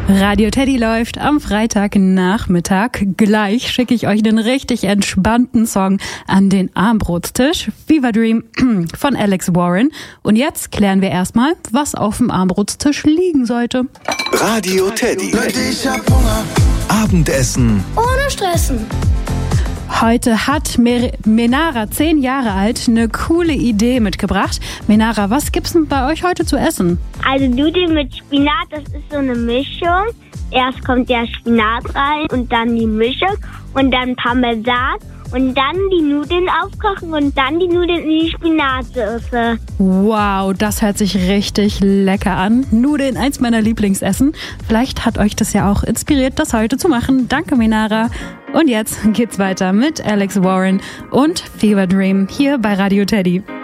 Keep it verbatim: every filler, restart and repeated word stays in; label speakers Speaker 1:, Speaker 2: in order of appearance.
Speaker 1: Radio Teddy läuft am Freitagnachmittag. Gleich schicke ich euch den richtig entspannten Song an den Armbrotstisch. Fever Dream von Alex Warren. Und jetzt klären wir erstmal, was auf dem Armbrotstisch liegen sollte.
Speaker 2: Radio Teddy.
Speaker 3: Leute, ich hab Hunger.
Speaker 2: Abendessen.
Speaker 4: Ohne Stressen.
Speaker 1: Heute hat Mer- Menara, zehn Jahre alt, eine coole Idee mitgebracht. Menara, was gibt's denn bei euch heute zu essen?
Speaker 4: Also Nudeln mit Spinat, das ist so eine Mischung. Erst kommt der Spinat rein und dann die Mischung und dann Parmesan und dann die Nudeln aufkochen und dann die Nudeln in die Spinatsauce.
Speaker 1: Wow, das hört sich richtig lecker an. Nudeln, eins meiner Lieblingsessen. Vielleicht hat euch das ja auch inspiriert, das heute zu machen. Danke, Menara. Und jetzt geht's weiter mit Alex Warren und Fever Dream hier bei Radio Teddy.